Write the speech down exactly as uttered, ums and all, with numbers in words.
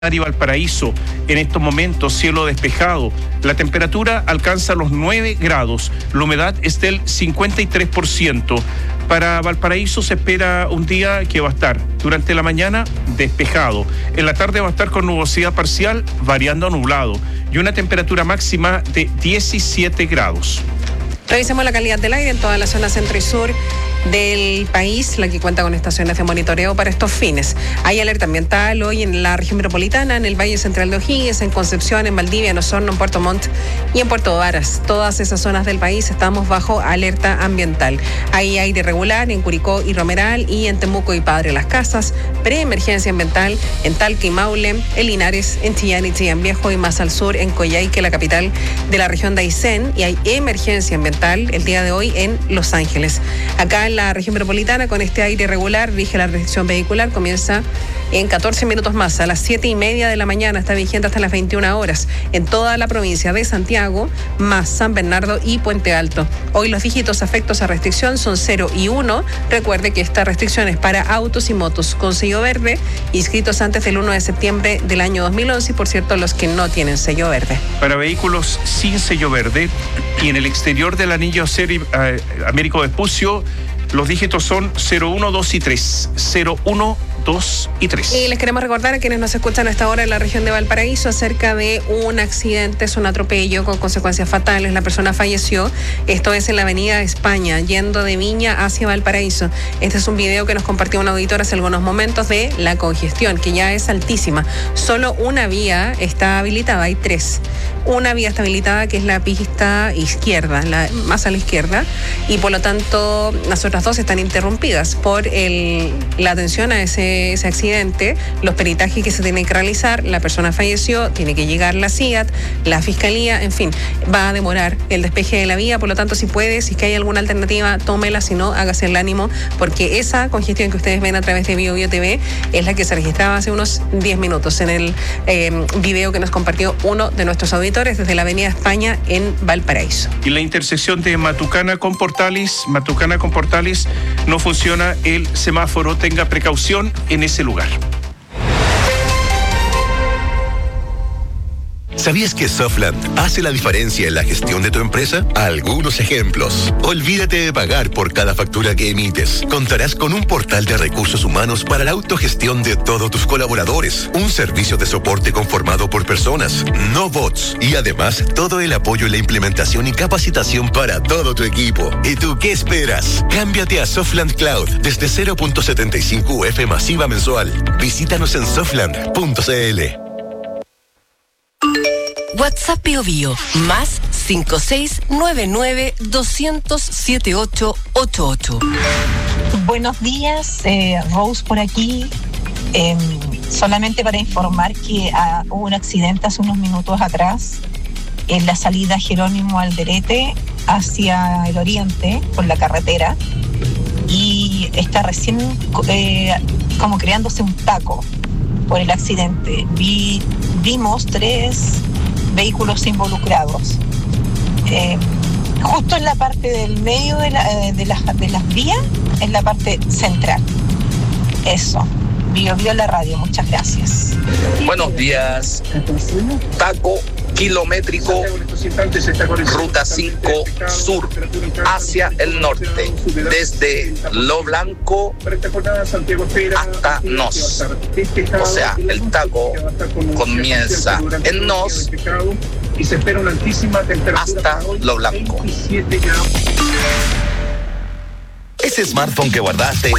y Valparaíso, en estos momentos cielo despejado, la temperatura alcanza los nueve grados, la humedad es del cincuenta y tres por ciento. Para Valparaíso se espera un día que va a estar durante la mañana despejado, en la tarde va a estar con nubosidad parcial variando a nublado y una temperatura máxima de diecisiete grados. Revisemos la calidad del aire en toda la zona centro y sur del país, la que cuenta con estaciones de monitoreo para estos fines. Hay alerta ambiental hoy en la región metropolitana, en el Valle Central de O'Higgins, en Concepción, en Valdivia, en Osorno, en Puerto Montt y en Puerto Varas. Todas esas zonas del país estamos bajo alerta ambiental. Hay aire irregular en Curicó y Romeral y en Temuco y Padre Las Casas, preemergencia ambiental en Talca y Maule, en Linares, en Chillán y Chillán Viejo y más al sur en Coyhaique, la capital de la región de Aysén, y hay emergencia ambiental el día de hoy en Los Ángeles. Acá en la región metropolitana, con este aire irregular, rige la restricción vehicular, comienza en catorce minutos más, a las siete y media de la mañana, está vigente hasta las veintiuna horas, en toda la provincia de Santiago, más San Bernardo y Puente Alto. Hoy los dígitos afectos a restricción son cero y uno. Recuerde que esta restricción es para autos y motos con sello verde, inscritos antes del uno de septiembre del año dos mil once, y por cierto, los que no tienen sello verde. Para vehículos sin sello verde y en el exterior del anillo acero eh, Américo Vespucio, los dígitos son cero uno, dos y tres. cero uno, dos y tres. Y les queremos recordar a quienes nos escuchan a esta hora en la región de Valparaíso acerca de un accidente, es un atropello con consecuencias fatales. La persona falleció. Esto es en la avenida España, yendo de Viña hacia Valparaíso. Este es un video que nos compartió un auditor hace algunos momentos de la congestión, que ya es altísima. Solo una vía está habilitada, hay tres. Una vía está habilitada, que es la pista izquierda, la más a la izquierda, y por lo tanto las otras dos están interrumpidas por el, la atención a ese, ese accidente, los peritajes que se tienen que realizar. La persona falleció, tiene que llegar la C I A T, la Fiscalía, en fin, va a demorar el despeje de la vía. Por lo tanto, si puede, si es que hay alguna alternativa, tómela, si no, hágase el ánimo, porque esa congestión que ustedes ven a través de Bio Bio T V es la que se registraba hace unos diez minutos en el eh, video que nos compartió uno de nuestros auditores desde la avenida España en Valparaíso. Y la intersección de Matucana con Portales, Matucana con Portales, no funciona el semáforo, tenga precaución en ese lugar. ¿Sabías que Softland hace la diferencia en la gestión de tu empresa? Algunos ejemplos. Olvídate de pagar por cada factura que emites. Contarás con un portal de recursos humanos para la autogestión de todos tus colaboradores. Un servicio de soporte conformado por personas, no bots. Y además, todo el apoyo en la implementación y capacitación para todo tu equipo. ¿Y tú qué esperas? Cámbiate a Softland Cloud desde cero punto setenta y cinco U F masiva mensual. Visítanos en softland punto c l. WhatsApp Bio Bio, más cinco seis nueve nueve dos cero cero siete ocho ocho ocho. Buenos días, eh, Rose por aquí. Eh, solamente para informar que ah, hubo un accidente hace unos minutos atrás en la salida Jerónimo Alderete hacia el oriente por la carretera, y está recién eh, como creándose un taco por el accidente. Vi, vimos tres vehículos involucrados, eh, justo en la parte del medio de, la, de, las, de las vías, en la parte central. Eso, Bio Bio la radio, muchas gracias. Buenos días. Taco kilométrico, ruta cinco sur, hacia el norte, desde Lo Blanco hasta Nos. O sea, el taco comienza en Nos hasta Lo Blanco. Ese smartphone que guardaste